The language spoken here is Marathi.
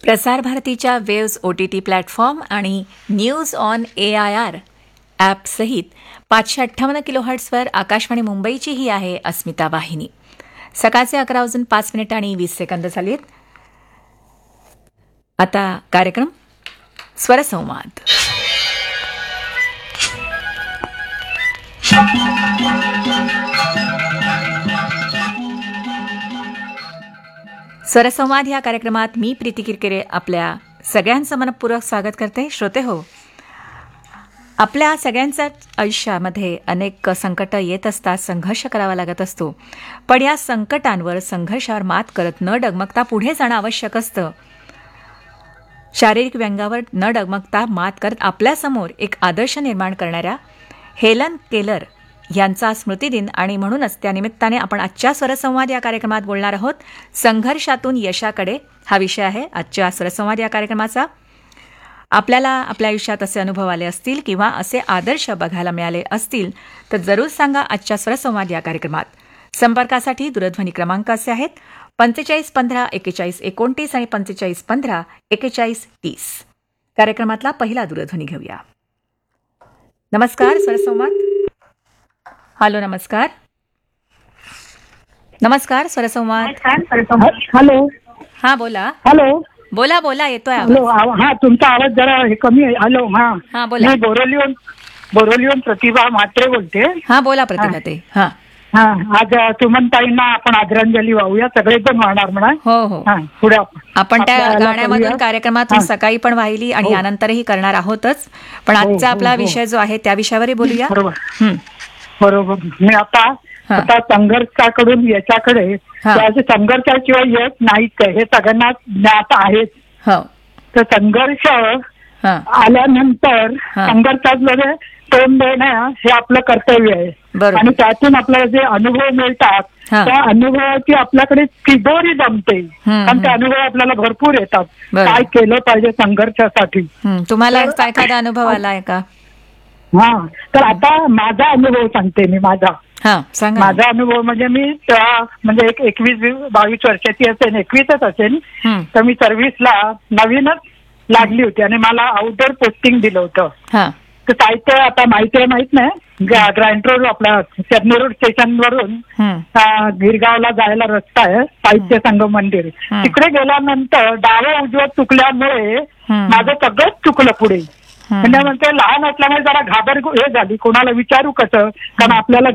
प्रसार भारतीच्या वेव्स OTT प्लॅटफॉर्म आणि न्यूज ऑन AIR ॲपसहित 558 किलोहर्ट्झवर आकाशवाणी मुंबईची ही आहे अस्मिता वाहिनी. सकाळचे 11:05 आणि 20 सेकंद झालीत. आता कार्यक्रम स्वरसंवाद. स्वरसंवाद या कार्यक्रमात मी प्रीती किरकिरे आपल्या सगळ्यांचं मनपूर्वक स्वागत करते. श्रोते हो, आपल्या सगळ्यांच्या आयुष्यामध्ये अनेक संकटं येत असतात, संघर्ष करावा लागत असतो. पण या संकटांवर, संघर्षावर मात करत न डगमगता पुढे जाणं आवश्यक असतं. शारीरिक व्यंगावर न डगमगता मात करत आपल्यासमोर एक आदर्श निर्माण करणाऱ्या हेलन केलर यांचा स्मृतिदिन आणि म्हणूनच त्यानिमित्ताने आपण आजच्या स्वरसंवाद या कार्यक्रमात बोलणार आहोत. संघर्षातून यशाकडे हा विषय आहे आजच्या स्वरसंवाद या कार्यक्रमाचा. आपल्याला आपल्या आयुष्यात असे अनुभव आले असतील किंवा असे आदर्श बघायला मिळाले असतील तर जरूर सांगा आजच्या स्वरसंवाद या कार्यक्रमात. संपर्कासाठी दूरध्वनी क्रमांक असे आहेत 45 15 41 29 आणि 45 15 41 30. कार्यक्रमातला पहिला दूरध्वनी घेऊया. नमस्कार स्वरसंवाद. हॅलो, नमस्कार. नमस्कार स्वरसंवाद. हॅलो. हा बोला. हॅलो. बोला बोला, येतोय हॅलो. हा, तुमचा आवाज जरा कमी आहे. हॅलो. हा बोला. मी बोरोलिओन प्रतिभा म्हात्रे बोलते. हा बोला प्रतिभा ताई. हा हा, आज सुमनताईंना आपण आदरांजली वाहूया. सगळेजण वाहणार म्हणा. हो हो. पुढे आपण त्या गाण्यामधून कार्यक्रमातून सकाळी पण वाहिली आणि यानंतरही करणार आहोतच. पण आजचा आपला विषय जो आहे त्या विषयावरही बोलूया. बरोबर. मी आता संघर्षाकडून याच्याकडे, संघर्षाशिवाय यश नाहीच हे सगळ्यांना ज्ञात आहेच. तर संघर्ष आल्यानंतर संघर्षात तोंड देणं हे आपलं कर्तव्य आहे. आणि त्यातून आपल्याला जे अनुभव मिळतात त्या अनुभवाची आपल्याकडे तिजोरी जमते आणि ते अनुभव आपल्याला भरपूर येतात. काय केलं पाहिजे संघर्षासाठी. तुम्हाला एखादा अनुभव आलाय का? तर आता माझा अनुभव सांगते मी. माझा अनुभव म्हणजे मी म्हणजे 21-22 वर्षाची असेल, 21च असेल. तर मी सर्व्हिसला नवीनच लागली होती आणि मला आउटडोर पोस्टिंग दिलं होतं. तर साहित्य आता माहिती आहे माहित नाही, ग्रँट रोड आपल्या चर्नी रोड स्टेशन वरून गिरगावला जायला रस्ता आहे, साहित्य संगम मंदिर. तिकडे गेल्यानंतर डावं उजवं चुकल्यामुळे माझं सगळंच चुकलं पुढे. म्हणजे म्हणते लहान असल्यामुळे जरा हे झाली, कोणाला विचारू कसं, कारण आपल्याला